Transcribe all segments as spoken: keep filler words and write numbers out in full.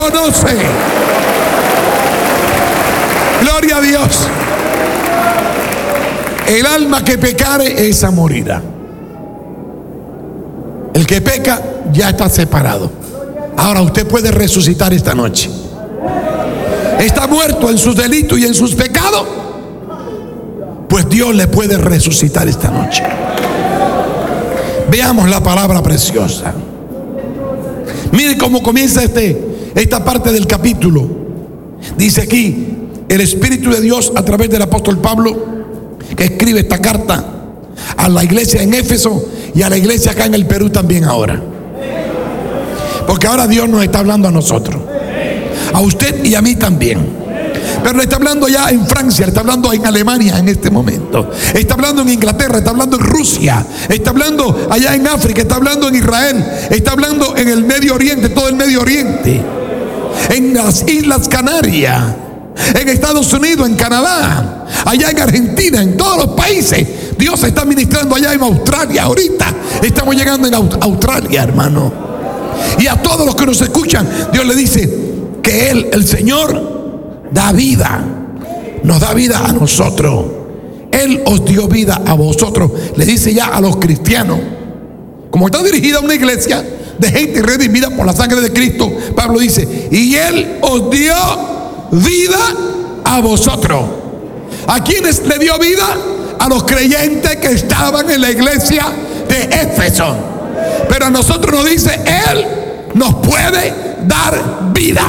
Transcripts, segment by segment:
conoce. Gloria a Dios. El alma que pecare, esa morirá. El que peca ya está separado. Ahora usted puede resucitar esta noche. Está muerto en sus delitos y en sus pecados, pues Dios le puede resucitar esta noche. Veamos la palabra preciosa. Mire cómo comienza este, esta parte del capítulo. Dice aquí el Espíritu de Dios a través del apóstol Pablo, que escribe esta carta a la iglesia en Éfeso y a la iglesia acá en el Perú también ahora. Porque ahora Dios nos está hablando a nosotros, a usted y a mí también. Pero le está hablando ya en Francia, le está hablando en Alemania en este momento, está hablando en Inglaterra, está hablando en Rusia, está hablando allá en África, está hablando en Israel, está hablando en el Medio Oriente, todo el Medio Oriente, en las Islas Canarias, en Estados Unidos, en Canadá, allá en Argentina, en todos los países. Dios está ministrando allá en Australia. Ahorita estamos llegando en Australia, hermano. Y a todos los que nos escuchan, Dios le dice que Él, el Señor, da vida, nos da vida a nosotros. Él os dio vida a vosotros. Le dice ya a los cristianos, como está dirigida a una iglesia de gente redimida por la sangre de Cristo. Pablo dice, y Él os dio vida a vosotros. ¿A quiénes le dio vida? A los creyentes que estaban en la iglesia de Éfeso. Pero a nosotros nos dice, Él nos puede dar vida.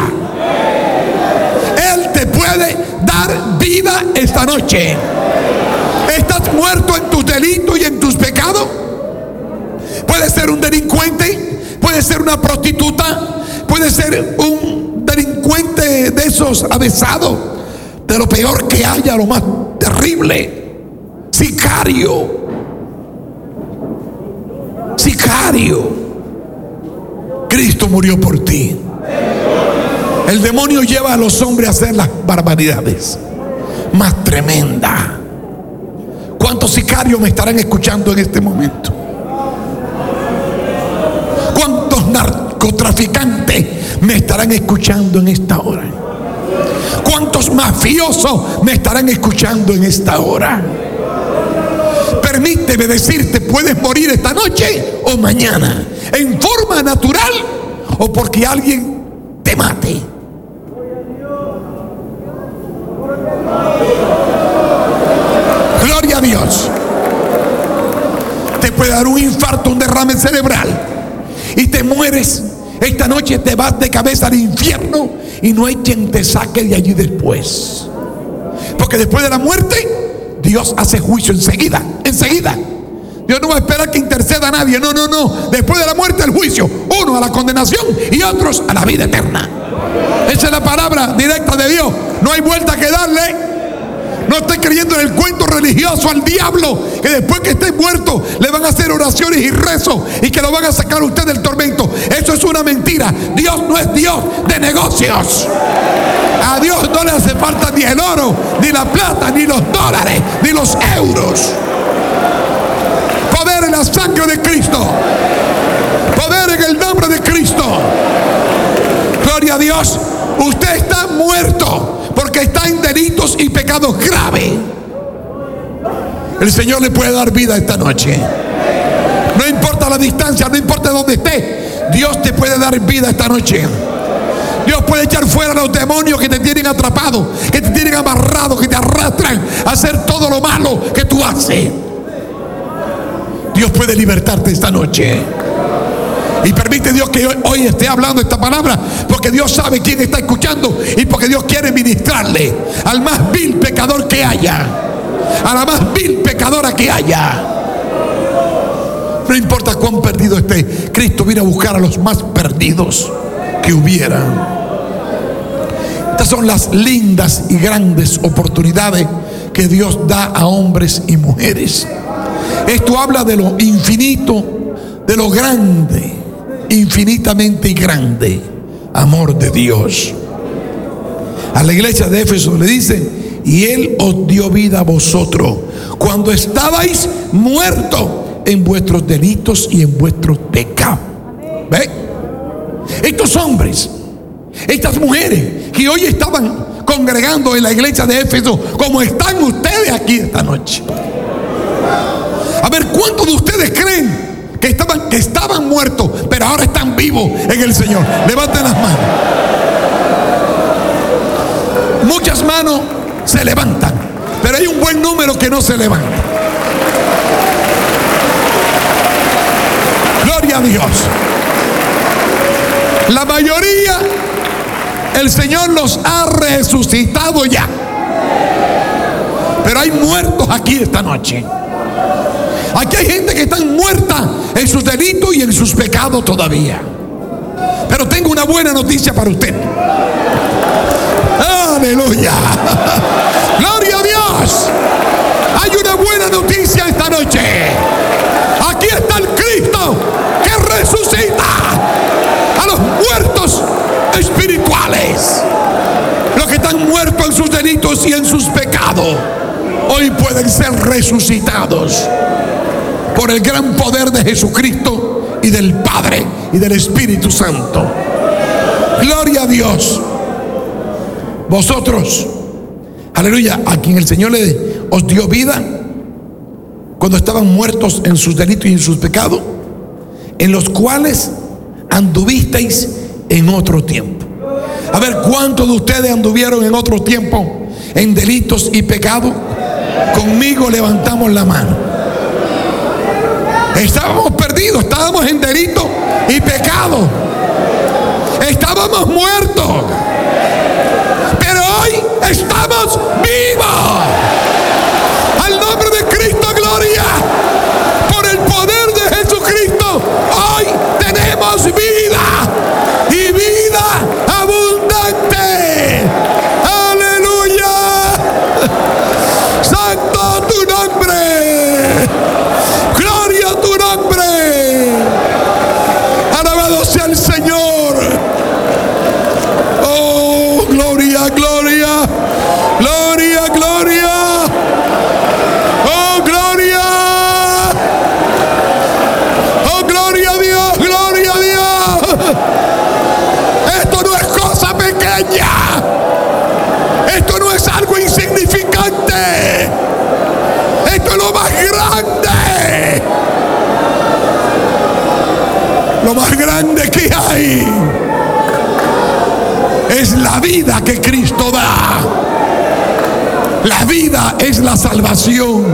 Él te puede dar vida esta noche. ¿Estás muerto en tus delitos y en tus pecados? Puede ser un delincuente, puede ser una prostituta, puede ser un delincuente de esos avesados, de lo peor que haya, lo más terrible, sicario, sicario. Cristo murió por ti. El demonio lleva a los hombres a hacer las barbaridades más tremendas. ¿Cuántos sicarios me estarán escuchando en este momento? ¿Cuántos narcotraficantes me estarán escuchando en esta hora? ¿Cuántos mafiosos me estarán escuchando en esta hora? Permíteme decirte, puedes morir esta noche o mañana, en forma natural o porque alguien te mate. Gloria a Dios. Te puede dar un infarto, un derrame cerebral y te mueres. Esta noche te vas de cabeza al infierno y no hay quien te saque de allí después. Porque después de la muerte, Dios hace juicio enseguida, enseguida. Dios no va a esperar que interceda a nadie. No, no, no. Después de la muerte, el juicio. Uno a la condenación y otros a la vida eterna. Esa es la palabra directa de Dios. No hay vuelta que darle. No esté creyendo en el cuento religioso al diablo, que después que esté muerto le van a hacer oraciones y rezos y que lo van a sacar a usted del tormento. Eso es una mentira. Dios no es Dios de negocios. A Dios no le hace falta ni el oro, ni la plata, ni los dólares, ni los euros. Poder en la sangre de Cristo. Poder en el nombre de Cristo. Gloria a Dios. Usted está muerto porque está en delitos y pecados graves. El Señor le puede dar vida esta noche. No importa la distancia, no importa dónde esté, Dios te puede dar vida esta noche. Dios puede echar fuera los demonios que te tienen atrapado, que te tienen amarrado, que te arrastran a hacer todo lo malo que tú haces. Dios puede libertarte esta noche. Y permite Dios que hoy esté hablando esta palabra, porque Dios sabe quién está escuchando y porque Dios quiere ministrarle al más vil pecador que haya, a la más vil pecadora que haya. No importa cuán perdido esté, Cristo viene a buscar a los más perdidos que hubieran. Estas son las lindas y grandes oportunidades que Dios da a hombres y mujeres. Esto habla de lo infinito, de lo grande, infinitamente y grande amor de Dios. A la iglesia de Éfeso le dice, y Él os dio vida a vosotros cuando estabais muertos en vuestros delitos y en vuestros pecados. ¿Ve? Estos hombres Estas mujeres que hoy estaban congregando en la iglesia de Éfeso, como están ustedes aquí esta noche. A ver, ¿cuántos de ustedes creen que estaban, que estaban muertos, pero ahora están vivos en el Señor? Levanten las manos. Muchas manos se levantan, pero hay un buen número que no se levanta. Gloria a Dios. La mayoría, el Señor los ha resucitado ya. Pero hay muertos aquí esta noche. Aquí hay gente que está muerta en sus delitos y en sus pecados todavía. Pero tengo una buena noticia para usted. Aleluya. Gloria a Dios. Hay una buena noticia esta noche. Aquí está el Cristo que resucita a los muertos espirituales. Los que están muertos en sus delitos y en sus pecados, hoy pueden ser resucitados por el gran poder de Jesucristo y del Padre y del Espíritu Santo. Gloria a Dios. Vosotros, aleluya, a quien el Señor le, os dio vida cuando estaban muertos en sus delitos y en sus pecados, en los cuales anduvisteis en otro tiempo. A ver, ¿cuántos de ustedes anduvieron en otro tiempo en delitos y pecados? Conmigo levantamos la mano. Estábamos perdidos, estábamos en delito y pecado. Estábamos muertos. Pero hoy estamos vivos. Al nombre de Cristo, gloria. Por el poder de Jesucristo, hoy tenemos vida y vida abundante. Aleluya. Santo tu nombre. Gloria a tu nombre. Alabado sea el Señor. Oh, gloria, gloria. Gloria, gloria. Oh, gloria. Oh, gloria a Dios, gloria a Dios. Esto no es cosa pequeña. Esto no es algo insignificante. Esto es lo más grande. Lo más grande que hay es la vida que Cristo da. La vida es la salvación.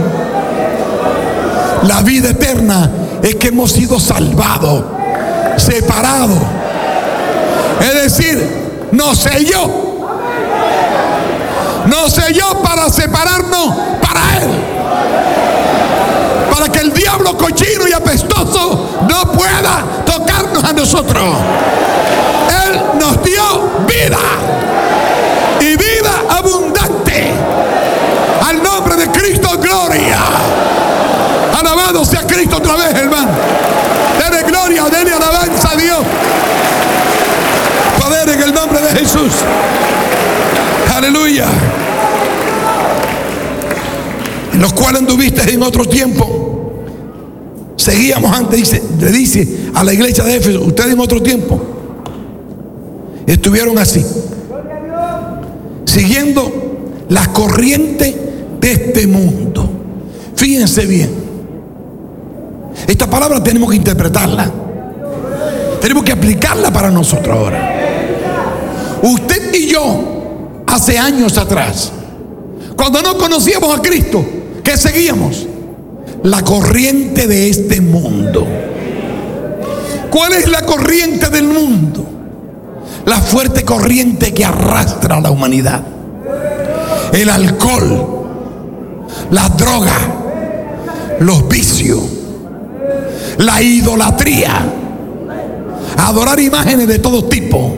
La vida eterna es que hemos sido salvados, separados. Es decir, nos selló. Nos selló para separarnos para Él. Para que el diablo cochino y apestoso no pueda tocarnos a nosotros. Él nos dio vida y vida abundante. Al nombre de Cristo, gloria. Alabado sea Cristo otra vez, hermano. Dele gloria, dele alabanza a Dios. Poder en el nombre de Jesús. Aleluya. En los cuales anduviste en otro tiempo. Seguíamos antes, dice, le dice a la iglesia de Éfeso, ustedes en otro tiempo estuvieron así, siguiendo la corriente de este mundo. Fíjense bien, esta palabra tenemos que interpretarla, tenemos que aplicarla para nosotros ahora. Usted y yo, hace años atrás, cuando no conocíamos a Cristo, ¿qué seguíamos? La corriente de este mundo. ¿Cuál es la corriente del mundo? La fuerte corriente que arrastra a la humanidad. El alcohol, la droga, los vicios, la idolatría, adorar imágenes de todo tipo,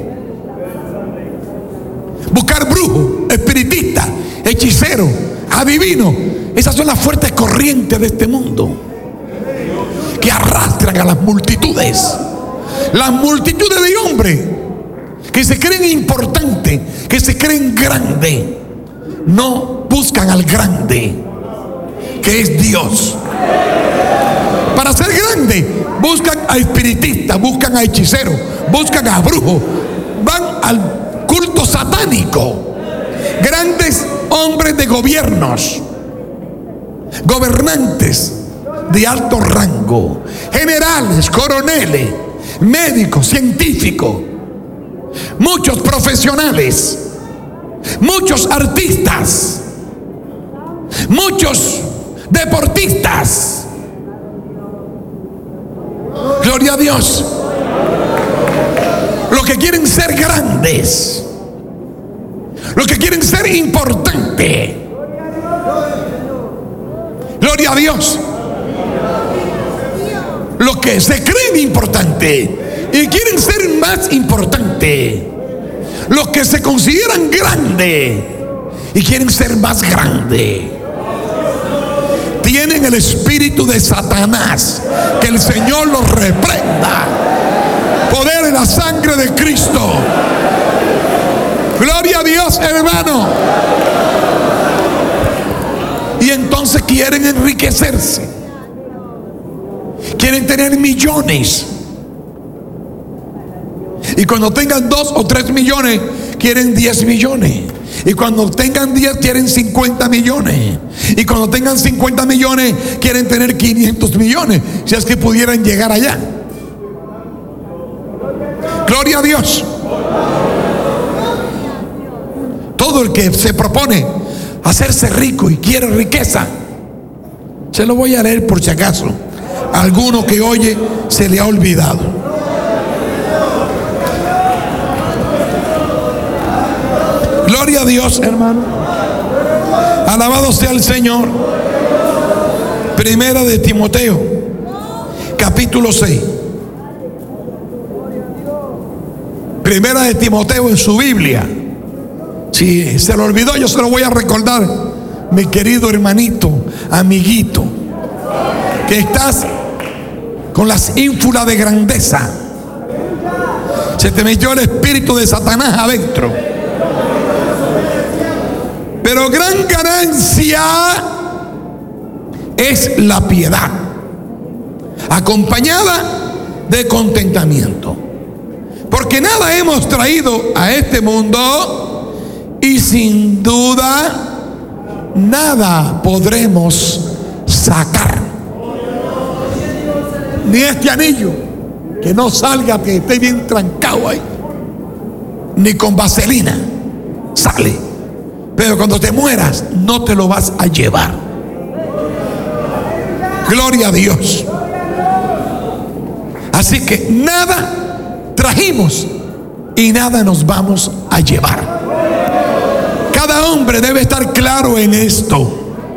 buscar brujos, espiritistas, hechiceros, adivinos. Esas son las fuertes corrientes de este mundo que arrastran a las multitudes. Las multitudes de hombres que se creen importantes, que se creen grandes, no buscan al grande, que es Dios. Para ser grande, buscan a espiritistas, buscan a hechiceros, buscan a brujos, van al culto satánico. Grandes hombres de gobiernos, gobernantes de alto rango, generales, coroneles, médicos, científicos, muchos profesionales, muchos artistas, muchos deportistas. Gloria a Dios. Los que quieren ser grandes, los que quieren ser importantes. Gloria a Dios. Los que se creen importantes y quieren ser más importantes. Los que se consideran grandes y quieren ser más grandes. Tienen el espíritu de Satanás. Que el Señor los reprenda. Poder en la sangre de Cristo. Gloria a Dios, hermano. Y entonces quieren enriquecerse. Quieren tener millones. Y cuando tengan dos o tres millones, quieren diez millones. Y cuando tengan diez, quieren cincuenta millones. Y cuando tengan cincuenta millones, quieren tener quinientos millones. Si es que pudieran llegar allá. Gloria a Dios. Todo el que se propone hacerse rico y quiere riqueza, se lo voy a leer por si acaso a alguno que oye se le ha olvidado. Gloria a Dios, hermano. Alabado sea el Señor. Primera de Timoteo, capítulo seis. Primera de Timoteo en su Biblia. Si se lo olvidó, yo se lo voy a recordar, mi querido hermanito, amiguito, que estás con las ínfulas de grandeza. Se te metió el espíritu de Satanás adentro. Pero gran ganancia es la piedad, acompañada de contentamiento. Porque nada hemos traído a este mundo y sin duda nada podremos sacar. Ni este anillo, que no salga, que esté bien trancado ahí, ni con vaselina sale. Pero cuando te mueras no te lo vas a llevar. Gloria a Dios. Así que nada trajimos y nada nos vamos a llevar. Cada hombre debe estar claro en esto.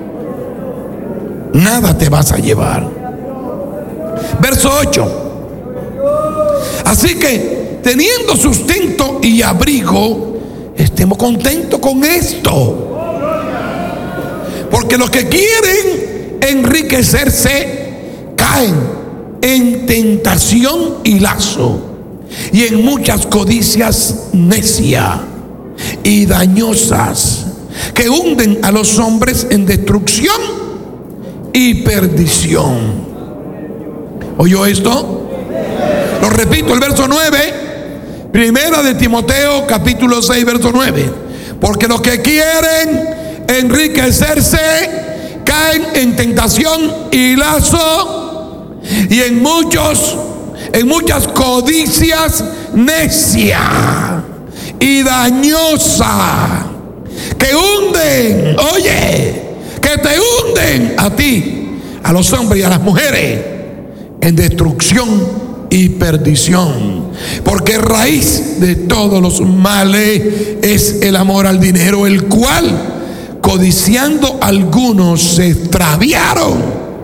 Nada te vas a llevar. Verso ocho. Así que teniendo sustento y abrigo, estemos contentos con esto. Porque los que quieren enriquecerse caen en tentación y lazo, y en muchas codicias necias y dañosas, que hunden a los hombres en destrucción y perdición. ¿Oyó esto? Lo repito, el verso nueve. Primera de Timoteo, capítulo seis, verso nueve. Porque los que quieren enriquecerse caen en tentación y lazo, y en muchos, en muchas codicias necias y dañosas, que hunden, oye, que te hunden a ti, a los hombres y a las mujeres, en destrucción y perdición. Porque raíz de todos los males es el amor al dinero, el cual, codiciando algunos, se extraviaron,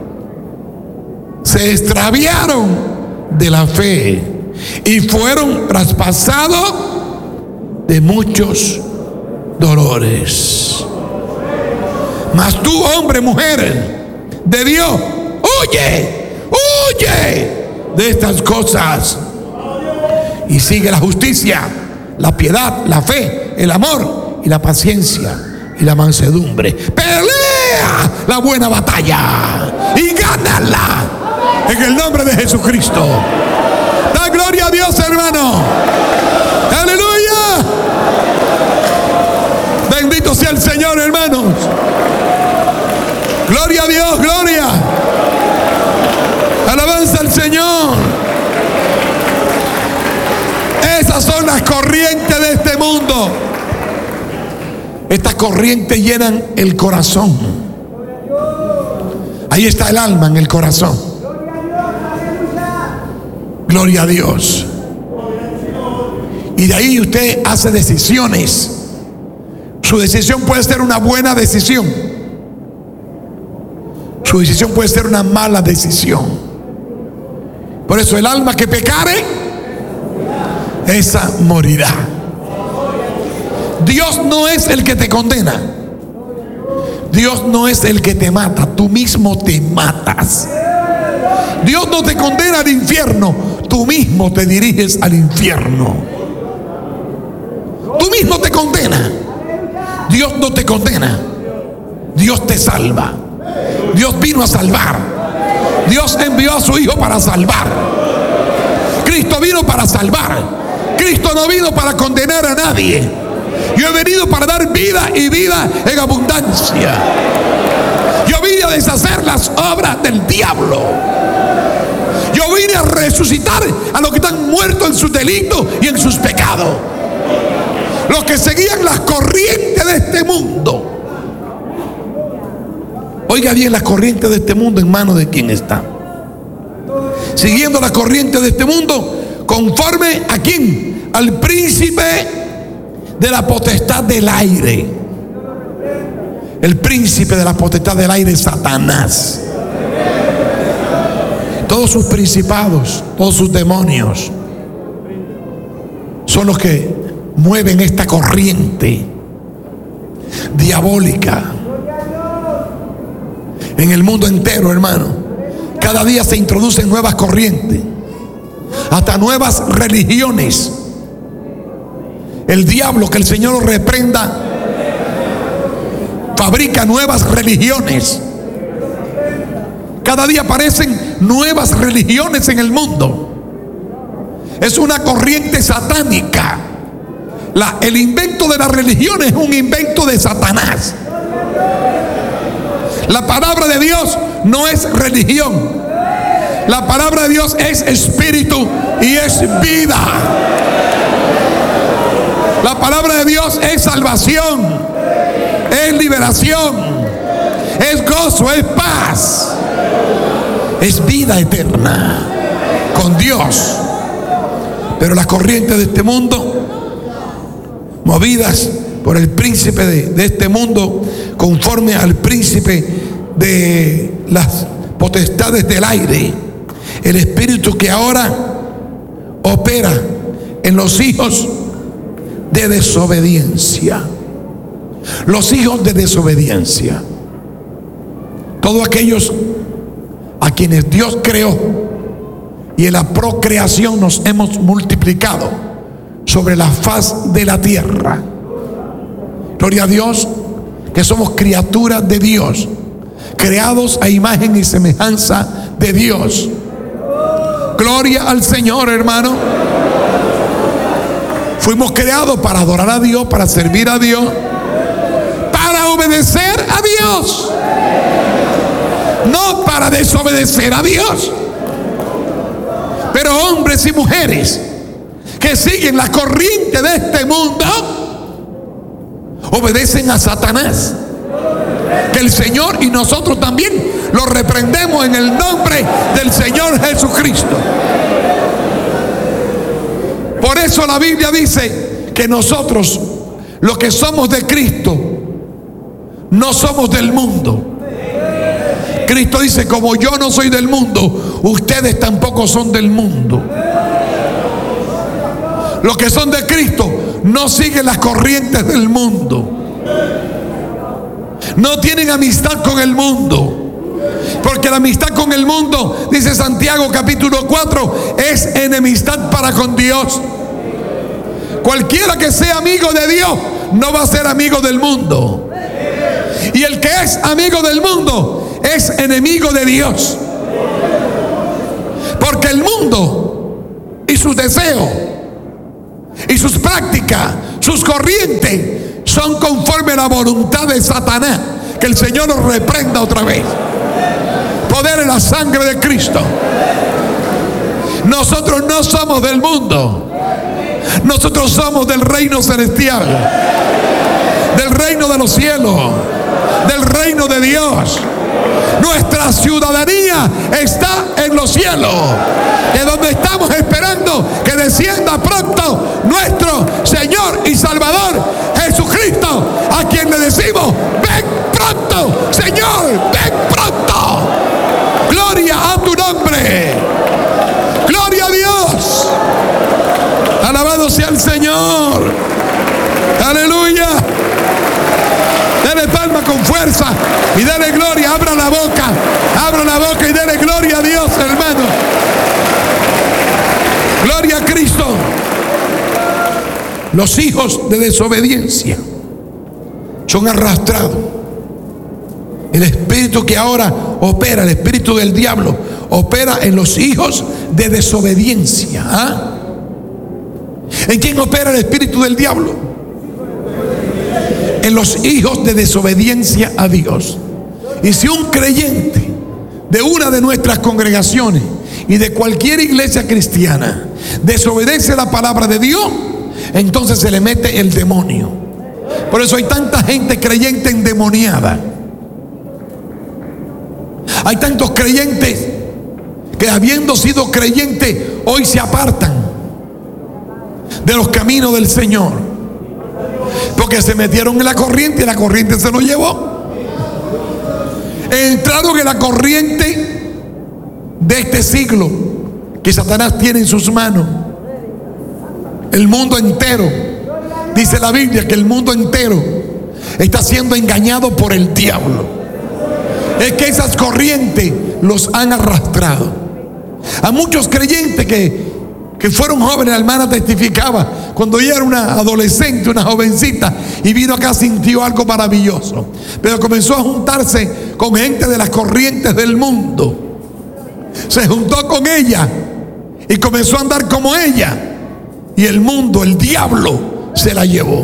se extraviaron de la fe y fueron traspasados de muchos dolores. Mas tú, hombre, mujer de Dios, huye, huye de estas cosas y sigue la justicia, la piedad, la fe, el amor y la paciencia y la mansedumbre. Pelea la buena batalla y gánala en el nombre de Jesucristo. Da gloria a Dios, hermano. Aleluya. Bendito sea el Señor, hermanos. Gloria a Dios, gloria. Alabanza al Señor. Esas son las corrientes de este mundo. Estas corrientes llenan el corazón. Ahí está el alma, en el corazón. Gloria a Dios. Y de ahí usted hace decisiones. Su decisión puede ser una buena decisión. Su decisión puede ser una mala decisión. Por eso el alma que pecare, esa morirá. Dios no es el que te condena. Dios no es el que te mata. Tú mismo te matas. Dios no te condena al infierno. Tú mismo te diriges al infierno. Tú mismo te condena. Dios no te condena. Dios te salva. Dios vino a salvar. Dios envió a su Hijo para salvar. Cristo vino para salvar. Cristo no vino para condenar a nadie. Yo he venido para dar vida y vida en abundancia. Yo vine a deshacer las obras del diablo. Yo vine a resucitar a los que están muertos en sus delitos y en sus pecados. Los que seguían las corrientes de este mundo. Oiga bien, las corrientes de este mundo, ¿en manos de quién está? Siguiendo la corriente de este mundo, conforme a quién? Al príncipe de la potestad del aire. El príncipe de la potestad del aire es Satanás. Todos sus principados, todos sus demonios son los que mueven esta corriente diabólica en el mundo entero, hermano. Cada día se introducen nuevas corrientes, hasta nuevas religiones. El diablo, que el Señor lo reprenda, fabrica nuevas religiones. Cada día aparecen nuevas religiones en el mundo. Es una corriente satánica. La, el invento de la religión es un invento de Satanás. La palabra de Dios no es religión. La palabra de Dios es espíritu y es vida. La palabra de Dios es salvación, es liberación, es gozo, es paz, es vida eterna con Dios. Pero las corrientes de este mundo, movidas por el príncipe de, de este mundo, conforme al príncipe de las potestades del aire, el espíritu que ahora opera en los hijos de desobediencia. Los hijos de desobediencia, todos aquellos a quienes Dios creó y en la procreación nos hemos multiplicado sobre la faz de la tierra. Gloria a Dios, que somos criaturas de Dios, creados a imagen y semejanza de Dios. Gloria al Señor, hermano. Fuimos creados para adorar a Dios, para servir a Dios, para obedecer a Dios, no para desobedecer a Dios. Pero hombres y mujeres que siguen la corriente de este mundo obedecen a Satanás, que el Señor y nosotros también lo reprendemos en el nombre del Señor Jesucristo. Por eso la Biblia dice que nosotros, los que somos de Cristo, no somos del mundo. Cristo dice: como yo no soy del mundo, ustedes tampoco son del mundo. Los que son de Cristo no siguen las corrientes del mundo, no tienen amistad con el mundo, porque la amistad con el mundo, dice Santiago capítulo cuatro, es enemistad para con Dios. Cualquiera que sea amigo de Dios no va a ser amigo del mundo, y el que es amigo del mundo es enemigo de Dios, porque el mundo y sus deseos y sus prácticas, sus corrientes, son conforme a la voluntad de Satanás. Que el Señor los reprenda otra vez. Poder en la sangre de Cristo. Nosotros no somos del mundo. Nosotros somos del reino celestial, del reino de los cielos, del reino de Dios. Nuestra ciudadanía está en los cielos, de donde estamos esperando que descienda pronto nuestro Señor y Salvador Jesucristo, a quien le decimos: ven pronto, Señor, ven pronto. Gloria a tu nombre. Gloria a Dios. Alabado sea el Señor. Aleluya. Dele palma con fuerza y dele gloria. Abra la boca, abra la boca y dele gloria a Dios, hermano. Gloria a Cristo. Los hijos de desobediencia son arrastrados. El espíritu que ahora opera, el espíritu del diablo, opera en los hijos de desobediencia. ¿Ah? ¿En quién opera el espíritu del diablo? En los hijos de desobediencia a Dios. Y si un creyente de una de nuestras congregaciones y de cualquier iglesia cristiana desobedece la palabra de Dios, entonces se le mete el demonio. Por eso hay tanta gente creyente endemoniada. Hay tantos creyentes que, habiendo sido creyentes, hoy se apartan de los caminos del Señor, porque se metieron en la corriente y la corriente se los llevó. Entraron en la corriente de este siglo que Satanás tiene en sus manos. El mundo entero, dice la Biblia, que el mundo entero está siendo engañado por el diablo. Es que esas corrientes los han arrastrado. A muchos creyentes que, que fueron jóvenes, la hermana testificaba, cuando ella era una adolescente, una jovencita, y vino acá, sintió algo maravilloso, pero comenzó a juntarse con gente de las corrientes del mundo. Se juntó con ella y comenzó a andar como ella, y el mundo, el diablo, se la llevó.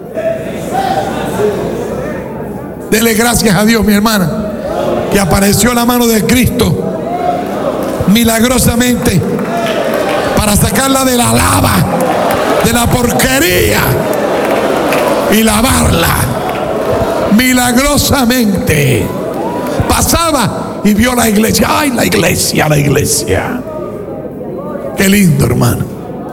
Dele gracias a Dios, mi hermana, que apareció la mano de Cristo milagrosamente para sacarla de la lava, de la porquería, y lavarla milagrosamente. Pasaba y vio la iglesia. ¡Ay, la iglesia, la iglesia! Qué lindo, hermano.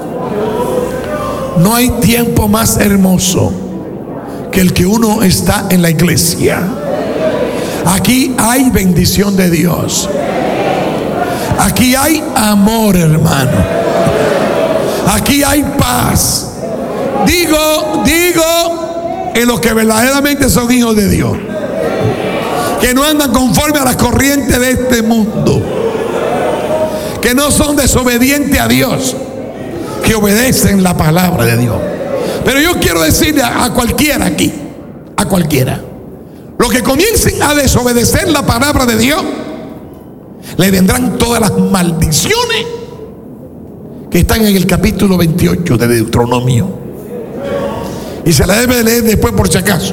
No hay tiempo más hermoso que el que uno está en la iglesia. Aquí hay bendición de Dios. Aquí hay amor, hermano. Aquí hay paz. Digo, digo, en los que verdaderamente son hijos de Dios, que no andan conforme a las corrientes de este mundo, que no son desobedientes a Dios, que obedecen la palabra de Dios. Pero yo quiero decirle a, a cualquiera aquí, a cualquiera, los que comiencen a desobedecer la palabra de Dios, le vendrán todas las maldiciones que están en el capítulo veintiocho de Deuteronomio. Y se la debe de leer después por si acaso.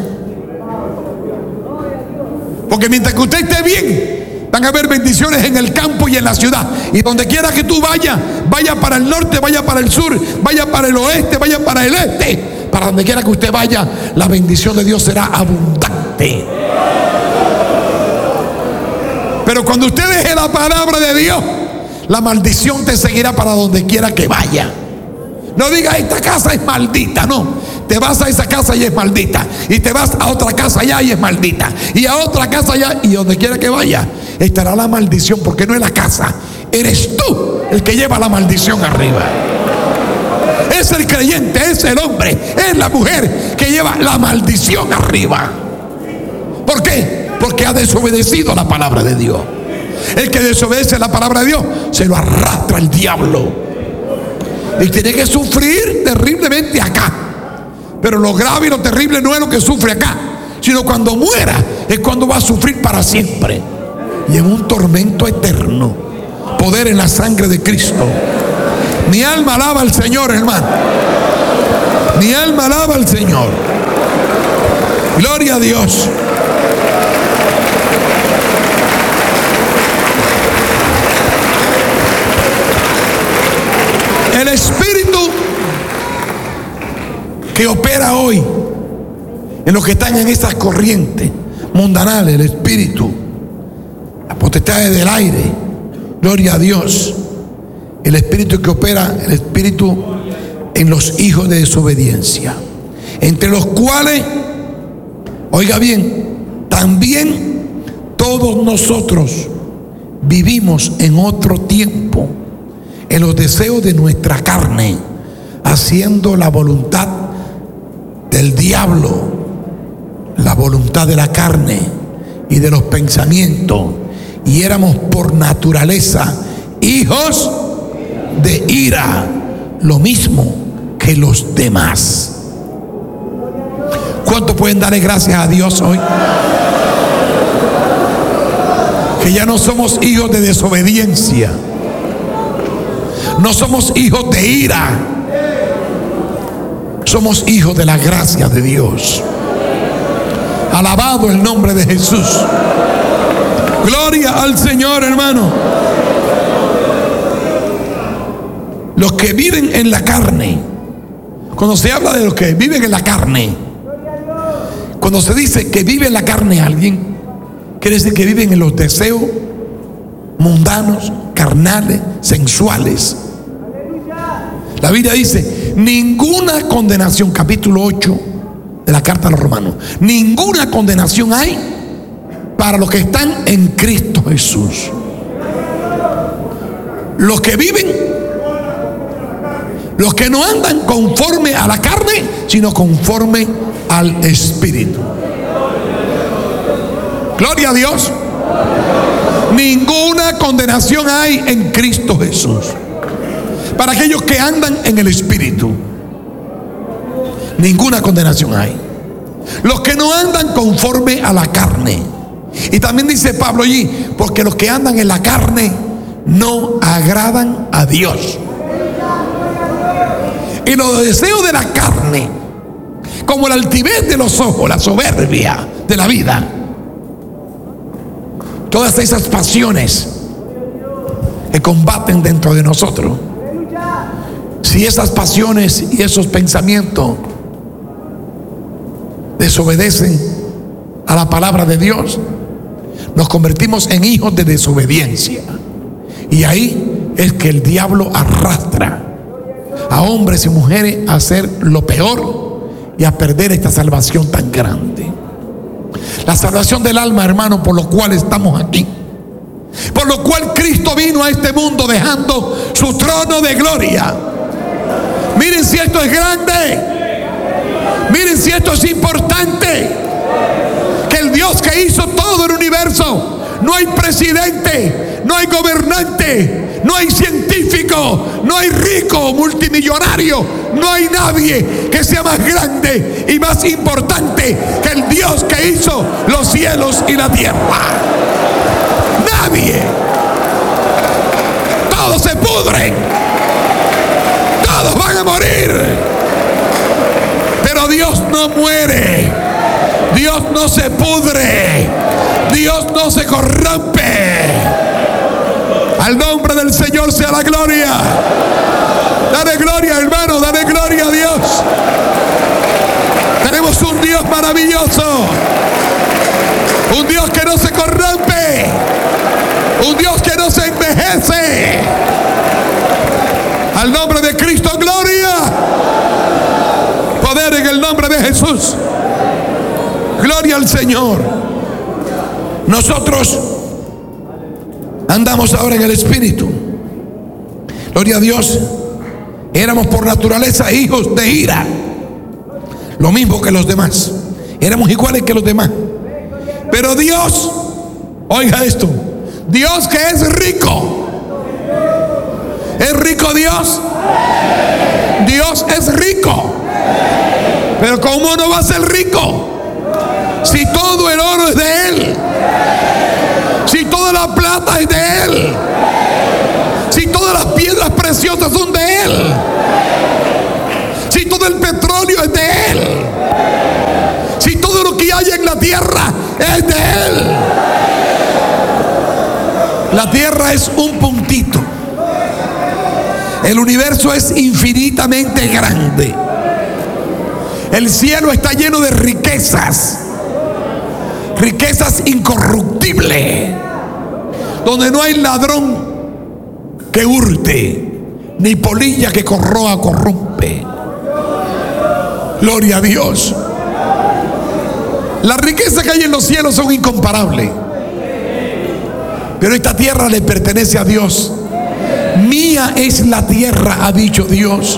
Porque mientras que usted esté bien, van a haber bendiciones en el campo y en la ciudad. Y donde quiera que tú vayas, vaya para el norte, vaya para el sur, vaya para el oeste, vaya para el este, para donde quiera que usted vaya, la bendición de Dios será abundante. Pero cuando usted deje la palabra de Dios, la maldición te seguirá para donde quiera que vaya. No diga: esta casa es maldita. No, te vas a esa casa y es maldita, y te vas a otra casa allá y es maldita, y a otra casa allá, y donde quiera que vaya estará la maldición, porque no es la casa, eres tú el que lleva la maldición arriba. Es el creyente, es el hombre, es la mujer que lleva la maldición arriba. ¿Por qué? Porque ha desobedecido la palabra de Dios. El que desobedece la palabra de Dios, se lo arrastra el diablo y tiene que sufrir terriblemente acá. Pero lo grave y lo terrible no es lo que sufre acá, sino cuando muera es cuando va a sufrir para siempre, y en un tormento eterno. Poder en la sangre de Cristo. Mi alma alaba al Señor, hermano. Mi alma alaba al Señor. Gloria a Dios. El espíritu que opera hoy en los que están en estas corrientes mundanales, el espíritu, las potestades del aire, gloria a Dios, el espíritu que opera, el espíritu en los hijos de desobediencia, entre los cuales, oiga bien, también todos nosotros vivimos en otro tiempo en los deseos de nuestra carne, haciendo la voluntad del diablo, la voluntad de la carne y de los pensamientos, y éramos por naturaleza hijos de ira, lo mismo que los demás. ¿Cuántos pueden darle gracias a Dios hoy? Que ya no somos hijos de desobediencia, no somos hijos de ira, somos hijos de la gracia de Dios. Alabado el nombre de Jesús. Gloria al Señor, hermano. Los que viven en la carne, cuando se habla de los que viven en la carne, cuando se dice que vive en la carne alguien, quiere decir que viven en los deseos mundanos, carnales, sensuales. La Biblia dice: ninguna condenación, capítulo ocho de la carta a los Romanos, ninguna condenación hay para los que están en Cristo Jesús. Los que viven, los que no andan conforme a la carne, sino conforme al Espíritu. Gloria a Dios. Ninguna condenación hay en Cristo Jesús para aquellos que andan en el Espíritu. Ninguna condenación hay. Los que no andan conforme a la carne. Y también dice Pablo allí: porque los que andan en la carne no agradan a Dios. Y los deseos de la carne, como la altivez de los ojos, la soberbia de la vida, todas esas pasiones que combaten dentro de nosotros, si esas pasiones y esos pensamientos desobedecen a la palabra de Dios, nos convertimos en hijos de desobediencia. Y ahí es que el diablo arrastra a hombres y mujeres a hacer lo peor y a perder esta salvación tan grande. La salvación del alma, hermano, por lo cual estamos aquí, por lo cual Cristo vino a este mundo dejando su trono de gloria. Miren si esto es grande, miren si esto es importante, que el Dios que hizo todo el universo, no hay presidente, no hay gobernante, no hay científico, no hay rico, multimillonario, no hay nadie que sea más grande y más importante que el Dios que hizo los cielos y la tierra. Nadie. Todos se pudren, todos van a morir, pero Dios no muere, Dios no se pudre, Dios no se corrompe. Al nombre del Señor sea la gloria. Dale gloria, hermano, dale gloria a Dios. Tenemos un Dios maravilloso, un Dios que no se corrompe, un Dios que no se envejece. Al nombre de Cristo, gloria. Poder en el nombre de Jesús. Gloria al Señor. Nosotros andamos ahora en el Espíritu. Gloria a Dios. Éramos por naturaleza hijos de ira, lo mismo que los demás. Éramos iguales que los demás. Pero Dios, oiga esto, Dios que es rico. ¿Es rico Dios? Dios es rico. Pero ¿cómo no va a ser rico si todo el oro es de Él? Si toda la plata es de Él, si todas las piedras preciosas son de Él, si todo el petróleo es de Él, si todo lo que tierra es de Él. La tierra es un puntito. El universo es infinitamente grande. El cielo está lleno de riquezas, riquezas incorruptibles, donde no hay ladrón que hurte, ni polilla que corroa corrompe. Gloria a Dios. Las riquezas que hay en los cielos son incomparables, pero esta tierra le pertenece a Dios. Mía es la tierra, ha dicho Dios,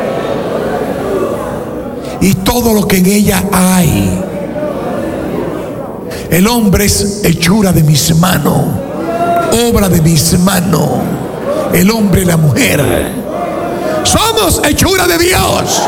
y todo lo que en ella hay. El hombre es hechura de mis manos, obra de mis manos. El hombre y la mujer somos hechura de Dios.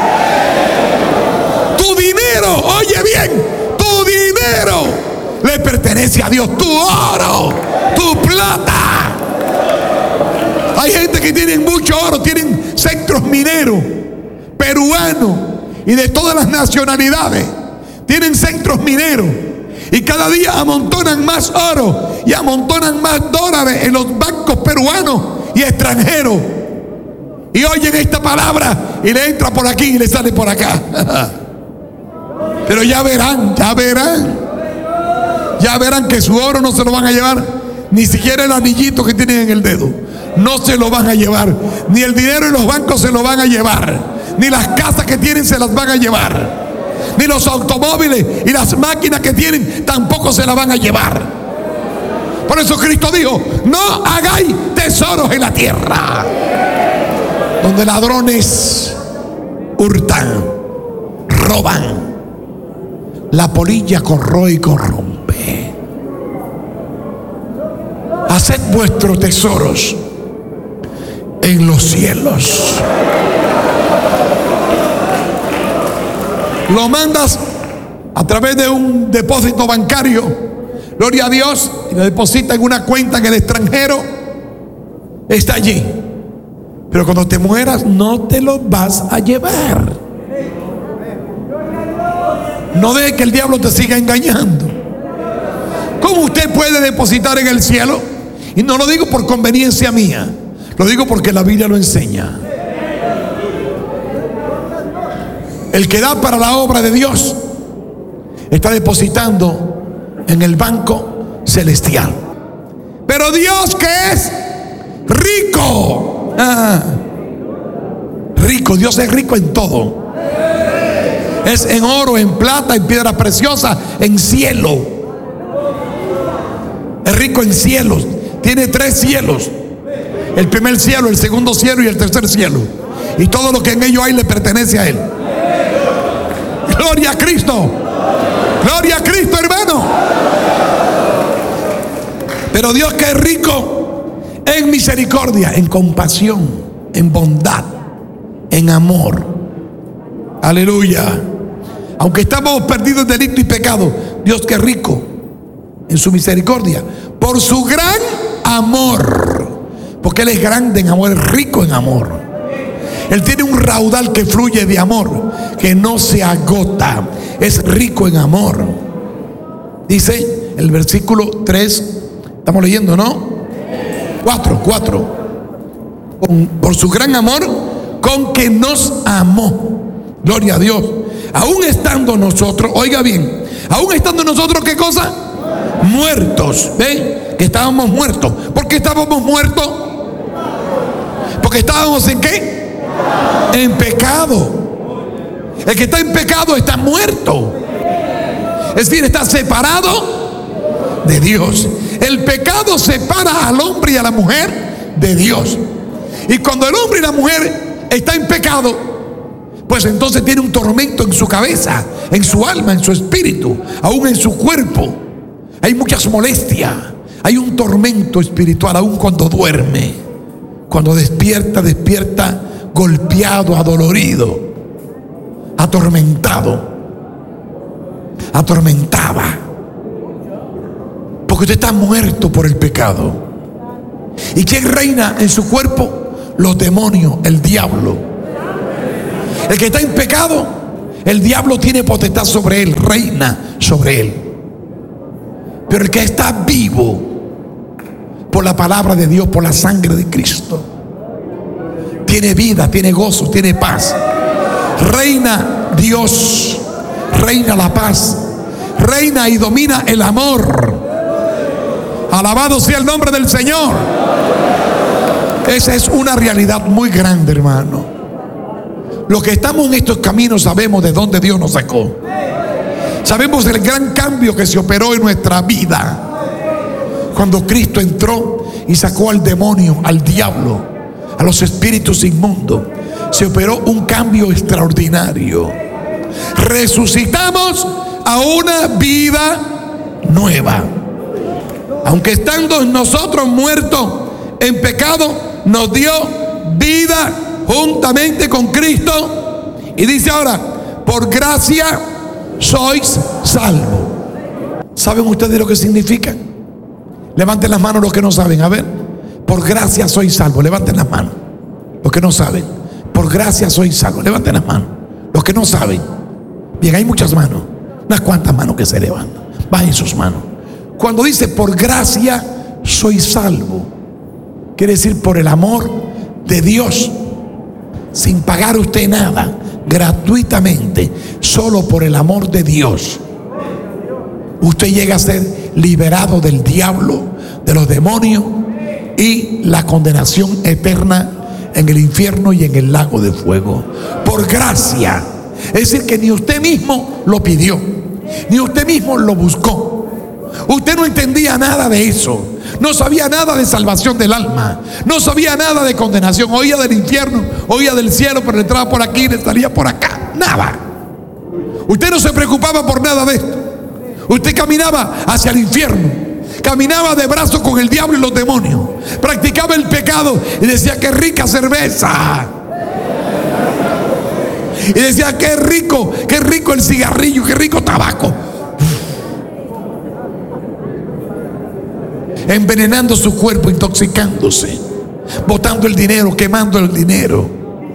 Tu dinero, oye bien, tu dinero le pertenece a Dios. Tu oro, tu plata. Hay gente que tiene mucho oro, tienen centros mineros peruanos y de todas las nacionalidades. Tienen centros mineros y cada día amontonan más oro y amontonan más dólares en los bancos peruanos y extranjeros. Y oyen esta palabra y le entra por aquí y le sale por acá. Pero ya verán, ya verán, ya verán que su oro no se lo van a llevar, ni siquiera el anillito que tienen en el dedo. No se lo van a llevar, ni el dinero en los bancos se lo van a llevar, ni las casas que tienen se las van a llevar, ni los automóviles y las máquinas que tienen tampoco se las van a llevar. Por eso Cristo dijo: no hagáis tesoros en la tierra, donde ladrones hurtan, roban, la polilla corroe y corrompe. Haced vuestros tesoros en los cielos. Lo mandas a través de un depósito bancario, gloria a Dios, y lo deposita en una cuenta en el extranjero. Está allí. Pero cuando te mueras no te lo vas a llevar. No deje que el diablo te siga engañando. ¿Cómo usted puede depositar en el cielo? Y no lo digo por conveniencia mía, lo digo porque la Biblia lo enseña. El que da para la obra de Dios está depositando en el banco celestial. Pero Dios, que es rico, ah, rico, Dios es rico en todo. Es en oro, en plata, en piedras preciosas, en cielo. Es rico en cielos. Tiene tres cielos: el primer cielo, el segundo cielo y el tercer cielo. Y todo lo que en ellos hay le pertenece a Él. Gloria a Cristo. Gloria a Cristo, hermano. Pero Dios, que es rico en misericordia, en compasión, en bondad, en amor. Aleluya. Aunque estamos perdidos en delito y pecado, Dios, que es rico en su misericordia, por su gran amor, porque Él es grande en amor, es rico en amor. Él tiene un raudal que fluye de amor, que no se agota. Es rico en amor. Dice el versículo tres, estamos leyendo, ¿no? cuatro, cuatro. Por su gran amor con que nos amó. Gloria a Dios. Aún estando nosotros, oiga bien, aún estando nosotros, ¿qué cosa? Muertos. ¿Ven? Que estábamos muertos. ¿Por qué estábamos muertos? Porque estábamos en ¿qué? En pecado. El que está en pecado está muerto. Es decir, está separado de Dios. El pecado separa al hombre y a la mujer de Dios. Y cuando el hombre y la mujer está en pecado, pues entonces tiene un tormento en su cabeza, en su alma, en su espíritu, aún en su cuerpo. Hay muchas molestias. Hay un tormento espiritual aún cuando duerme. Cuando despierta, despierta golpeado, adolorido, atormentado, atormentada, porque usted está muerto por el pecado. ¿Y quién reina en su cuerpo? Los demonios, el diablo. El que está en pecado, el diablo tiene potestad sobre él, reina sobre él. Pero el que está vivo por la palabra de Dios, por la sangre de Cristo, tiene vida, tiene gozo, tiene paz. Reina Dios, reina la paz, reina y domina el amor. Alabado sea el nombre del Señor. Esa es una realidad muy grande, hermano. Los que estamos en estos caminos sabemos de dónde Dios nos sacó. Sabemos del gran cambio que se operó en nuestra vida cuando Cristo entró y sacó al demonio, al diablo, a los espíritus inmundos. Se operó un cambio extraordinario. Resucitamos a una vida nueva. Aunque estando en nosotros muertos en pecado, nos dio vida juntamente con Cristo. Y dice ahora, por gracia sois salvos. ¿Saben ustedes lo que significa? Levanten las manos los que no saben. A ver, por gracia sois salvos. Levanten las manos los que no saben. Por gracia sois salvos. Levanten las manos los que no saben. Bien, hay muchas manos, unas cuantas manos que se levantan. Bajen sus manos. Cuando dice por gracia sois salvo, quiere decir por el amor de Dios, sin pagar usted nada, gratuitamente, solo por el amor de Dios, usted llega a ser liberado del diablo, de los demonios y la condenación eterna en el infierno y en el lago de fuego. Por gracia, es decir, que ni usted mismo lo pidió, ni usted mismo lo buscó. Usted no entendía nada de eso, no sabía nada de salvación del alma, no sabía nada de condenación. Oía del infierno, oía del cielo, pero le entraba por aquí y le salía por acá. Nada. Usted no se preocupaba por nada de esto. Usted caminaba hacia el infierno, caminaba de brazos con el diablo y los demonios, practicaba el pecado y decía: qué rica cerveza. Y decía: qué rico, qué rico el cigarrillo, qué rico tabaco. Envenenando su cuerpo, intoxicándose, botando el dinero, quemando el dinero.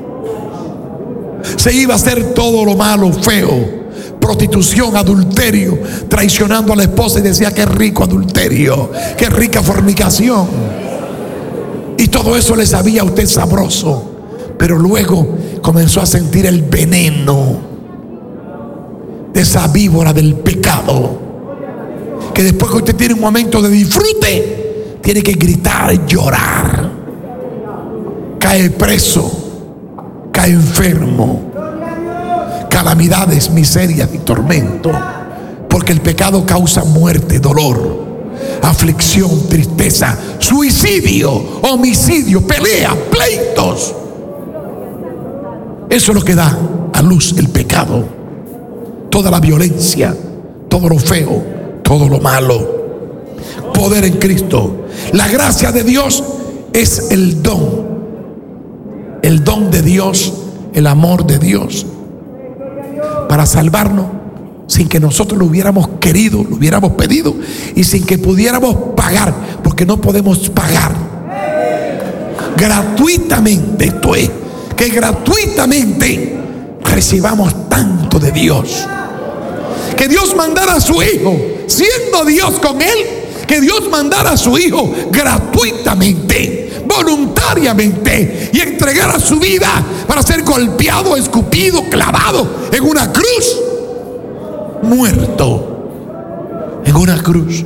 Se iba a hacer todo lo malo, feo, prostitución, adulterio, traicionando a la esposa, y decía: qué rico adulterio, qué rica fornicación. Y todo eso le sabía a usted sabroso, pero luego comenzó a sentir el veneno de esa víbora del pecado, que después que usted tiene un momento de disfrute, tiene que gritar, llorar, cae preso, cae enfermo, calamidades, miserias y tormento, porque el pecado causa muerte, dolor, aflicción, tristeza, suicidio, homicidio, pelea, pleitos. Eso es lo que da a luz el pecado, toda la violencia, todo lo feo, todo lo malo. Poder en Cristo. La gracia de Dios es el don, el don de Dios, el amor de Dios para salvarnos sin que nosotros lo hubiéramos querido, lo hubiéramos pedido, y sin que pudiéramos pagar, porque no podemos pagar. Gratuitamente, esto es, que gratuitamente recibamos tanto de Dios. Que Dios mandara a su Hijo, siendo Dios con Él, que Dios mandara a su Hijo gratuitamente, voluntariamente, y entregara su vida para ser golpeado, escupido, clavado en una cruz, muerto en una cruz,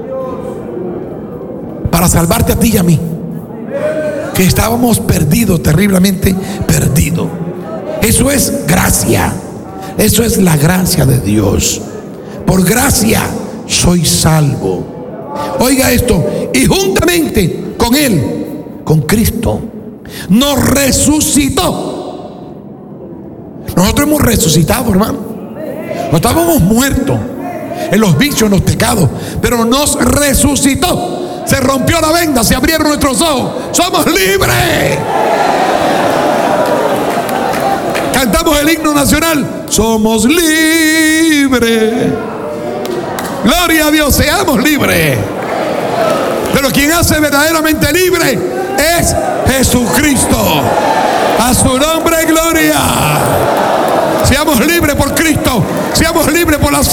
para salvarte a ti y a mí, que estábamos perdidos, terriblemente perdidos. Eso es gracia. Eso es la gracia de Dios. Por gracia soy salvo. Oiga esto. Y juntamente con Él, con Cristo, nos resucitó. Nosotros hemos resucitado, hermano. No estábamos muertos en los vicios, en los pecados, pero nos resucitó. Se rompió la venda, se abrieron nuestros ojos. Somos libres. Cantamos el himno nacional: somos libres. Gloria a Dios, seamos libres. Pero quien hace verdaderamente libre es Jesucristo. A su nombre, gloria. Seamos libres por Cristo. Seamos libres por la